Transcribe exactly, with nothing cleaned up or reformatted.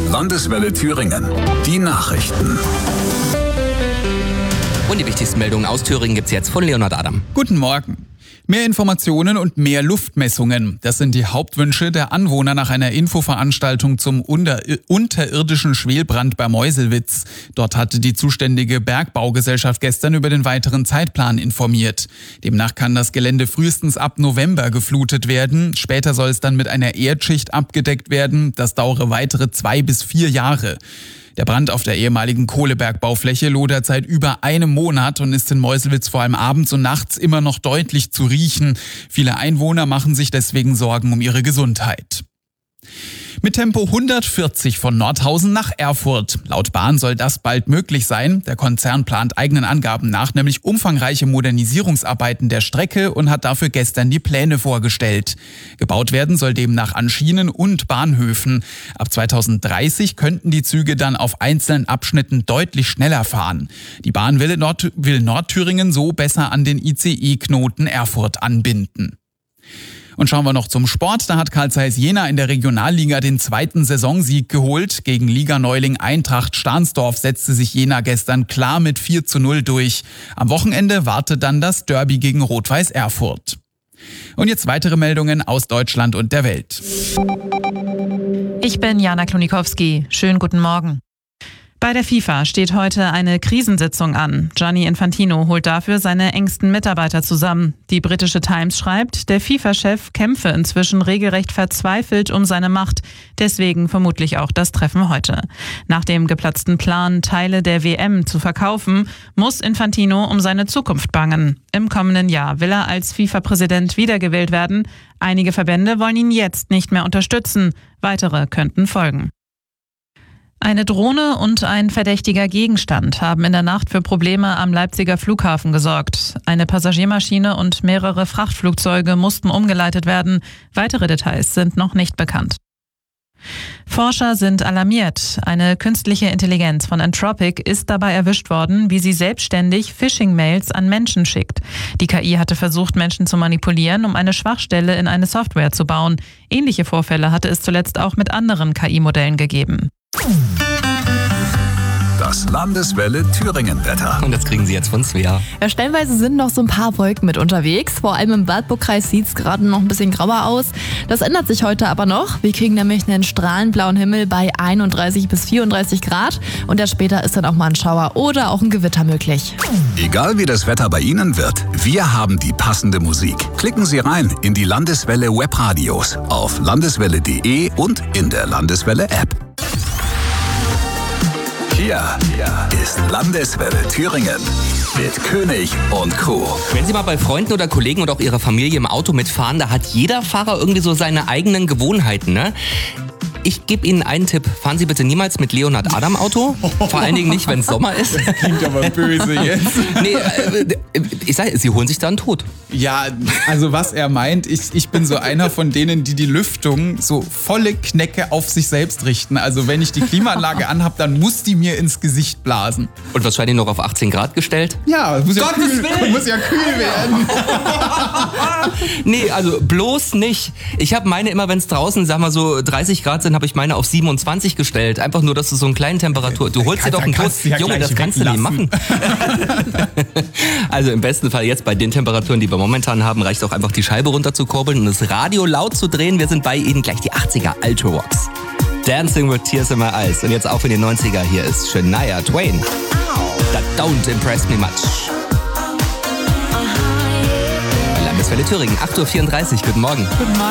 Landeswelle Thüringen. Die Nachrichten. Und die wichtigsten Meldungen aus Thüringen gibt's jetzt von Leonhard Adam. Guten Morgen. Mehr Informationen und mehr Luftmessungen. Das sind die Hauptwünsche der Anwohner nach einer Infoveranstaltung zum unter- unterirdischen Schwelbrand bei Meuselwitz. Dort hatte die zuständige Bergbaugesellschaft gestern über den weiteren Zeitplan informiert. Demnach kann das Gelände frühestens ab November geflutet werden. Später soll es dann mit einer Erdschicht abgedeckt werden. Das dauere weitere zwei bis vier Jahre. Der Brand auf der ehemaligen Kohlebergbaufläche lodert seit über einem Monat und ist in Meuselwitz vor allem abends und nachts immer noch deutlich zu riechen. Viele Einwohner machen sich deswegen Sorgen um ihre Gesundheit. Mit Tempo hundertvierzig von Nordhausen nach Erfurt. Laut Bahn soll das bald möglich sein. Der Konzern plant eigenen Angaben nach nämlich umfangreiche Modernisierungsarbeiten der Strecke und hat dafür gestern die Pläne vorgestellt. Gebaut werden soll demnach an Schienen und Bahnhöfen. Ab zweitausenddreißig könnten die Züge dann auf einzelnen Abschnitten deutlich schneller fahren. Die Bahn will, Nord- will Nordthüringen so besser an den I C E-Knoten Erfurt anbinden. Und schauen wir noch zum Sport. Da hat Carl Zeiss Jena in der Regionalliga den zweiten Saisonsieg geholt. Gegen Liganeuling Eintracht Stahnsdorf setzte sich Jena gestern klar mit vier zu null durch. Am Wochenende wartet dann das Derby gegen Rot-Weiß Erfurt. Und jetzt weitere Meldungen aus Deutschland und der Welt. Ich bin Jana Klonikowski. Schönen guten Morgen. Bei der FIFA steht heute eine Krisensitzung an. Gianni Infantino holt dafür seine engsten Mitarbeiter zusammen. Die britische Times schreibt, der FIFA-Chef kämpfe inzwischen regelrecht verzweifelt um seine Macht. Deswegen vermutlich auch das Treffen heute. Nach dem geplatzten Plan, Teile der W M zu verkaufen, muss Infantino um seine Zukunft bangen. Im kommenden Jahr will er als FIFA-Präsident wiedergewählt werden. Einige Verbände wollen ihn jetzt nicht mehr unterstützen. Weitere könnten folgen. Eine Drohne und ein verdächtiger Gegenstand haben in der Nacht für Probleme am Leipziger Flughafen gesorgt. Eine Passagiermaschine und mehrere Frachtflugzeuge mussten umgeleitet werden. Weitere Details sind noch nicht bekannt. Forscher sind alarmiert. Eine künstliche Intelligenz von Anthropic ist dabei erwischt worden, wie sie selbstständig Phishing-Mails an Menschen schickt. Die K I hatte versucht, Menschen zu manipulieren, um eine Schwachstelle in eine Software zu bauen. Ähnliche Vorfälle hatte es zuletzt auch mit anderen K I-Modellen gegeben. Das Landeswelle Thüringen-Wetter. Und das kriegen Sie jetzt von Svea. Ja, stellenweise sind noch so ein paar Wolken mit unterwegs. Vor allem im Wartburgkreis sieht es gerade noch ein bisschen grauer aus. Das ändert sich heute aber noch. Wir kriegen nämlich einen strahlenblauen Himmel bei einunddreißig bis vierunddreißig Grad. Und erst später ist dann auch mal ein Schauer oder auch ein Gewitter möglich. Egal wie das Wetter bei Ihnen wird, wir haben die passende Musik. Klicken Sie rein in die Landeswelle Webradios auf landeswelle punkt de und in der Landeswelle App. Hier ist Landeswelle Thüringen mit König und Co. Wenn Sie mal bei Freunden oder Kollegen oder auch Ihrer Familie im Auto mitfahren, da hat jeder Fahrer irgendwie so seine eigenen Gewohnheiten, ne? Ich gebe Ihnen einen Tipp. Fahren Sie bitte niemals mit Leonhard Adam Auto. Vor allen Dingen nicht, wenn es Sommer ist. Das klingt aber böse jetzt. Nee, äh, ich sage, Sie holen sich da einen Tod. Ja, also was er meint, ich, ich bin so einer von denen, die die Lüftung so volle Knecke auf sich selbst richten. Also wenn ich die Klimaanlage anhab, dann muss die mir ins Gesicht blasen. Und wahrscheinlich noch auf achtzehn Grad gestellt? Ja, muss ja, Gottes kühl, Willen! muss ja kühl werden. Nee, also bloß nicht. Ich habe meine immer, wenn es draußen, sag mal so dreißig Grad sind, habe ich meine auf siebenundzwanzig gestellt. Einfach nur, dass du so einen kleinen Temperatur... Du holst dir doch einen Tod. Ja, Junge, das kannst du nicht machen. Also im besten Fall jetzt bei den Temperaturen, die wir momentan haben, reicht auch einfach die Scheibe runter zu kurbeln und das Radio laut zu drehen. Wir sind bei Ihnen gleich die achtziger Ultra Rocks. Dancing with Tears in My Eyes. Und jetzt auch in den neunziger. Hier ist Shania Twain. That don't impress me much. Landeswelle Thüringen, acht Uhr vierunddreißig. Guten Morgen. Guten Morgen.